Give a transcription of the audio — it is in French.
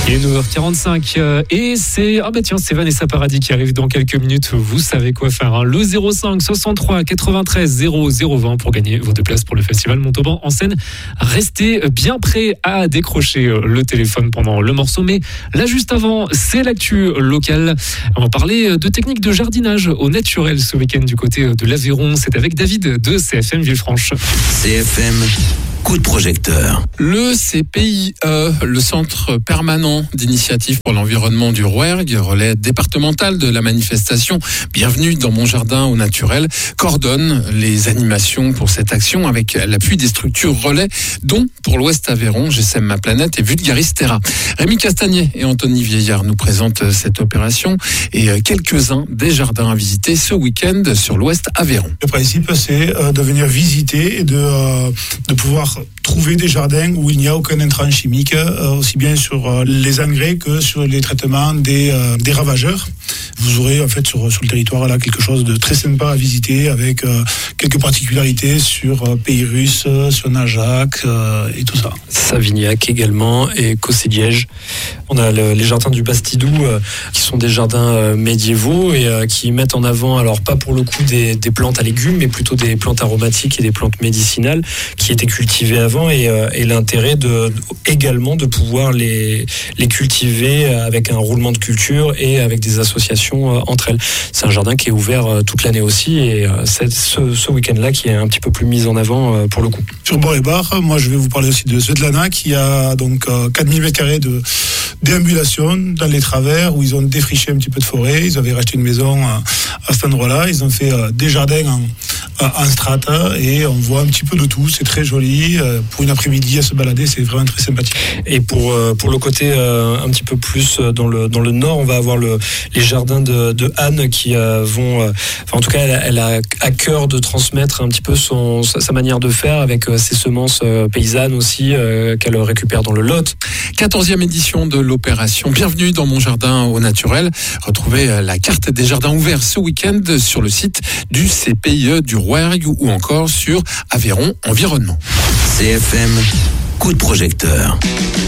Il est 9h45 et c'est c'est Vanessa Paradis qui arrive dans quelques minutes. Vous savez quoi faire. Le 05 63 93 0020 pour gagner vos 2 places pour le festival Montauban en scène. Restez bien prêts à décrocher le téléphone pendant le morceau. Mais là, juste avant, c'est l'actu locale. On va parler de techniques de jardinage au naturel ce week-end du côté de l'Aveyron. C'est avec David de CFM Villefranche. CFM. Coup de projecteur. Le CPIE, le Centre permanent d'initiative pour l'environnement du Rouergue, relais départemental de la manifestation Bienvenue dans mon jardin au naturel, coordonne les animations pour cette action avec l'appui des structures relais, dont pour l'Ouest Aveyron, GSM Ma Planète et Vulgaris Terra. Rémi Castagnet et Anthony Vieillard nous présentent cette opération et quelques-uns des jardins à visiter ce week-end sur l'Ouest Aveyron. Le principe, c'est de venir visiter et de pouvoir trouver des jardins où il n'y a aucun intrant chimique, aussi bien sur les engrais que sur les traitements des ravageurs. Vous aurez en fait sur le territoire là quelque chose de très sympa à visiter avec quelques particularités sur Pays Russe, sur Najac et tout ça. Savignac également et Cossé-Liège. On a les jardins du Bastidou qui sont des jardins médiévaux et qui mettent en avant, alors pas pour le coup des plantes à légumes, mais plutôt des plantes aromatiques et des plantes médicinales qui étaient cultivées avant et l'intérêt également de pouvoir les cultiver avec un roulement de culture et avec des associations entre elles. C'est un jardin qui est ouvert toute l'année aussi et c'est ce week-end-là qui est un petit peu plus mis en avant pour le coup. Sur Bord-et-Bar, moi je vais vous parler aussi de Svetlana qui a donc 4000 m² de déambulation dans les travers où ils ont défriché un petit peu de forêt. Ils avaient racheté une maison à cet endroit-là. Ils ont fait des jardins en strata et on voit un petit peu de tout. C'est très joli. Pour une après-midi à se balader, c'est vraiment très sympathique. Et pour le côté un petit peu plus dans le nord, on va avoir les jardins de Anne qui vont... en tout cas, elle a à cœur de transmettre un petit peu sa manière de faire avec ses semences paysannes aussi qu'elle récupère dans le Lot. 14e édition de l'opération Bienvenue dans mon jardin au naturel. Retrouvez la carte des jardins ouverts ce week-end sur le site du CPIE du Rouergue ou encore sur Aveyron Environnement. CFM, coup de projecteur.